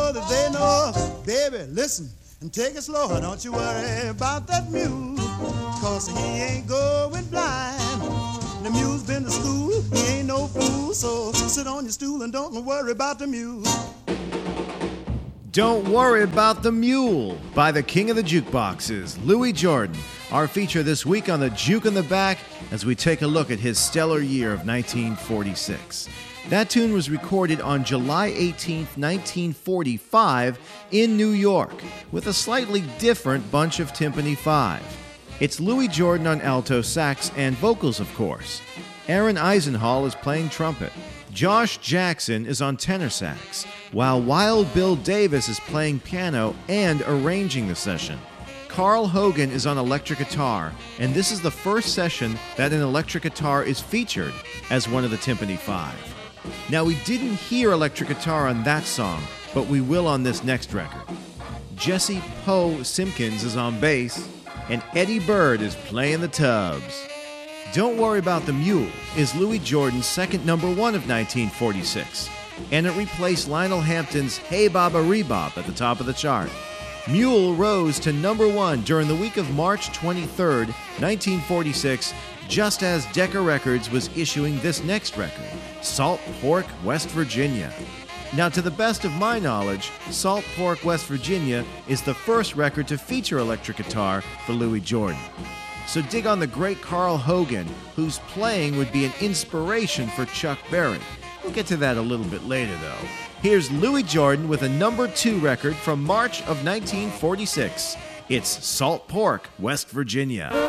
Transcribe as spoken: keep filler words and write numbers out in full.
know that they know. Baby, listen and take it slow. Don't you worry about that mule, cause he ain't going blind. The mule's been to school, he ain't no fool. So sit on your stool and don't worry about the mule. Don't Worry About the Mule by the king of the jukeboxes, Louis Jordan. Our feature this week on the Juke in the Back as we take a look at his stellar year of nineteen forty-six. That tune was recorded on July eighteenth, nineteen forty-five in New York with a slightly different bunch of Timpani Five. It's Louis Jordan on alto sax and vocals, of course. Aaron Eisenhall is playing trumpet. Josh Jackson is on tenor sax, while Wild Bill Davis is playing piano and arranging the session. Carl Hogan is on electric guitar, and this is the first session that an electric guitar is featured as one of the Timpani Five. Now, we didn't hear electric guitar on that song, but we will on this next record. Jesse Poe Simpkins is on bass, and Eddie Bird is playing the tubs. Don't Worry About the Mule is Louis Jordan's second number one of nineteen forty-six, and it replaced Lionel Hampton's Hey Baba Rebop at the top of the chart. Mule rose to number one during the week of March twenty-third, nineteen forty-six, just as Decca Records was issuing this next record, Salt Pork, West Virginia. Now, to the best of my knowledge, Salt Pork, West Virginia is the first record to feature electric guitar for Louis Jordan. So dig on the great Carl Hogan, whose playing would be an inspiration for Chuck Berry. We'll get to that a little bit later, though. Here's Louis Jordan with a number two record from March of nineteen forty-six. It's Salt Pork, West Virginia.